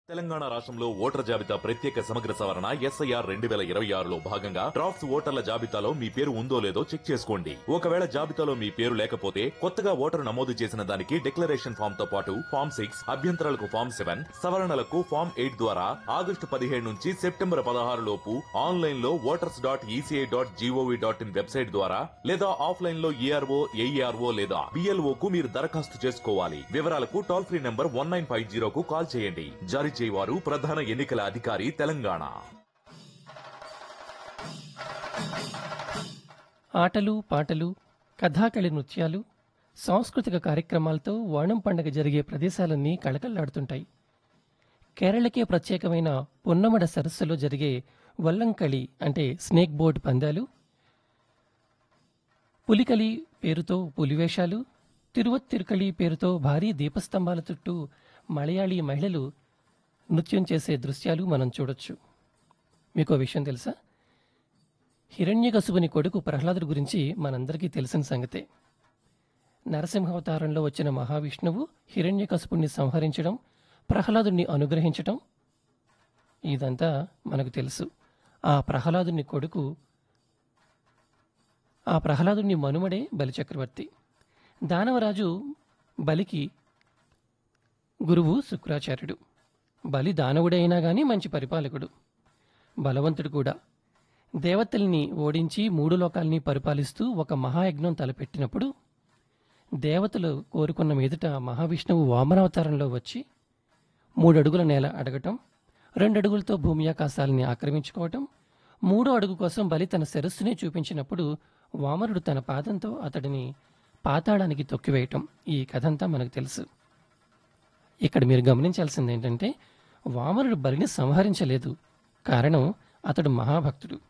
తెలంగాణ రాష్ట్రంలో ఓటర్ల జాబితా ప్రత్యేక సమగ్ర సవరణ ఎస్ఐఆర్ 2026లో భాగంగా డ్రాఫ్ట్స్ ఓటర్ల జాబితాలో మీ పేరు ఉందో లేదో చెక్ చేసుకోండి. ఒకవేళ జాబితాలో మీ పేరు లేకపోతే కొత్తగా ఓటరు నమోదు చేసిన దానికి డిక్లరేషన్ ఫామ్ తో పాటు ఫామ్ 6, అభ్యంతరాలకు ఫామ్ 7, సవరణలకు ఫామ్ 8 ద్వారా ఆగస్టు 17 నుంచి సెప్టెంబర్ 16 లోపు ఆన్లైన్ లో voters.eci.gov.in వెబ్సైట్ ద్వారా లేదా ఆఫ్లైన్ లో ఈఆర్ఓ, ఏఈఆర్ఓ లేదా బిఎల్ఓ కు మీరు దరఖాస్తు చేసుకోవాలి. వివరాలకు టోల్ ఫ్రీ నంబర్ 1950 కు కాల్ చేయండి. జారీ చేయవారు ప్రధాన ఎన్నికల అధికారి తెలంగాణ. ఆటలు, పాటలు, కథాకళి నృత్యాలు, సాంస్కృతిక కార్యక్రమాలతో ఓణం పండుగ జరిగే ప్రదేశాలన్నీ కళకళలాడుతుంటాయి. కేరళకే ప్రత్యేకమైన పొన్నమడ సరస్సులో జరిగే వల్లంకళి అంటే స్నేక్ బోర్డ్ పందాలు, పులికలి పేరుతో పులివేషాలు, తిరువత్తిరుకళి పేరుతో భారీ దీపస్తంభాల చుట్టూ మలయాళీ మహిళలు నృత్యం చేసే దృశ్యాలు మనం చూడొచ్చు. మీకో విషయం తెలుసా? హిరణ్యకశిపుని కొడుకు ప్రహ్లాదుడి గురించి మనందరికీ తెలిసిన సంగతే. నరసింహావతారంలో వచ్చిన మహావిష్ణువు హిరణ్యకశిపుణ్ణి సంహరించడం, ప్రహ్లాదుని అనుగ్రహించటం ఇదంతా మనకు తెలుసు. ఆ ప్రహ్లాదుని మనుమడే బలిచక్రవర్తి. దానవరాజు బలికి గురువు శుక్రాచార్యుడు. బలి దానవుడే అయినా గాని మంచి పరిపాలకుడు, బలవంతుడు కూడా. దేవతల్ని ఓడించి 3 లోకాల్ని పరిపాలిస్తూ ఒక మహాయజ్ఞం తలపెట్టినప్పుడు దేవతలు కోరుకున్న మీదట మహావిష్ణువు వామనావతారంలో వచ్చి 3 అడుగుల నేల అడగటం, 2 అడుగులతో భూమి ఆకాశాలని ఆక్రమించుకోవటం, 3వ అడుగు కోసం బలి తన శిరస్సునే చూపించినప్పుడు వామనుడు తన పాదంతో అతడిని పాతాళానికి తొక్కివేయటం. ఈ కథంతా మనకు తెలుసు. ఇక్కడ మీరు గమనించాల్సింది ఏంటంటే వామనుడు బలిని సంహరించలేదు. కారణం అతడు మహాభక్తుడు.